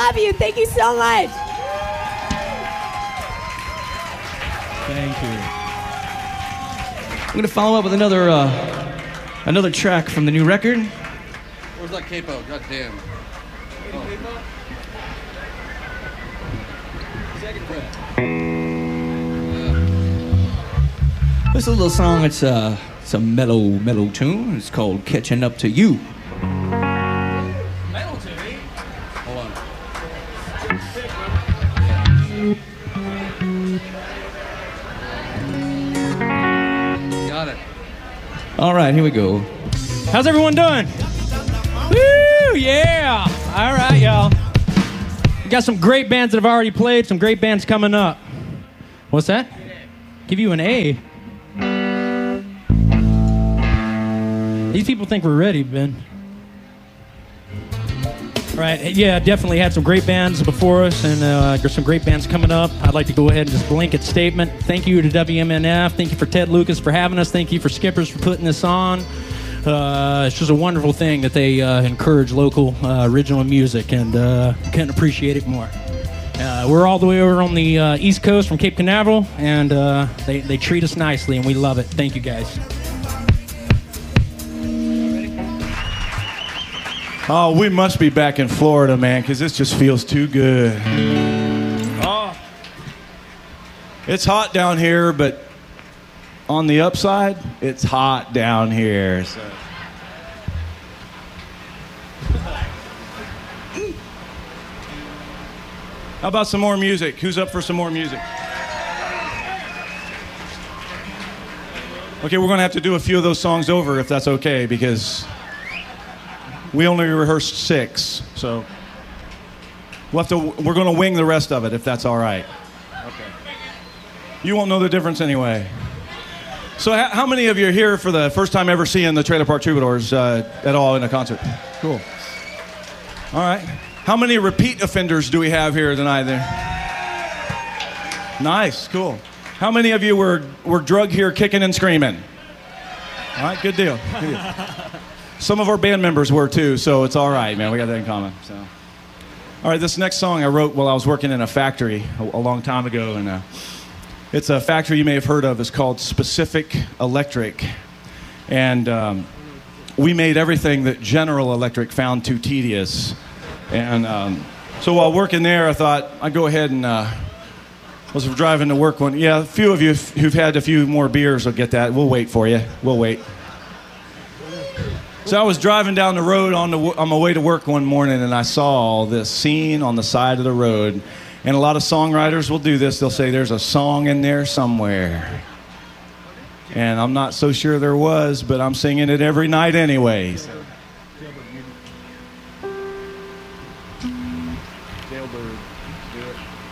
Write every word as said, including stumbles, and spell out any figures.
love you. Thank you so much. Thank you. I'm going to follow up with another uh, another track from the new record. Where's that capo? God damn. Oh. Second fret. This is a little song. It's, uh, it's a mellow, mellow tune. It's called Catching Up to You. Metal to me. Hold on. Got it. All right, here we go. How's everyone doing? Woo, yeah. All right, y'all. We got some great bands that have already played, some great bands coming up. What's that? Give you an A. These people think we're ready, Ben. Right, yeah, definitely had some great bands before us, and uh, there's some great bands coming up. I'd like to go ahead and just blanket statement. Thank you to W M N F. Thank you for Ted Lucas for having us. Thank you for Skippers for putting this on. Uh, it's just a wonderful thing that they uh, encourage local uh, original music, and uh, couldn't appreciate it more. Uh, we're all the way over on the uh, East Coast from Cape Canaveral, and uh, they, they treat us nicely, and we love it. Thank you, guys. Oh, we must be back in Florida, man, because this just feels too good. Oh. It's hot down here, but on the upside, it's hot down here. So. How about some more music? Who's up for some more music? Okay, we're going to have to do a few of those songs over if that's okay, because we only rehearsed six, so we'll have to, we're going to wing the rest of it if that's all right. Okay. You won't know the difference anyway. So ha- how many of you are here for the first time ever seeing the Trailer Park Troubadours uh, at all in a concert? Cool. All right. How many repeat offenders do we have here tonight then? Nice, cool. How many of you were, were drug here kicking and screaming? All right, good deal. Good deal. Some of our band members were too, so it's all right, man. We got that in common. So, all right, this next song I wrote while I was working in a factory a, a long time ago, and uh, it's a factory you may have heard of. It's called Specific Electric, and um, we made everything that General Electric found too tedious. And um, so while working there, I thought I'd go ahead and uh, was driving to work one. Yeah, a few of you who've had a few more beers will get that. We'll wait for you. We'll wait. So I was driving down the road on, the, on my way to work one morning, and I saw this scene on the side of the road. And a lot of songwriters will do this. They'll say, there's a song in there somewhere. And I'm not so sure there was, but I'm singing it every night anyway. Jailbird, do it.